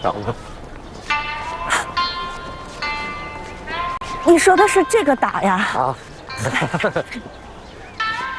着呢。 你说的是这个打呀？ 啊，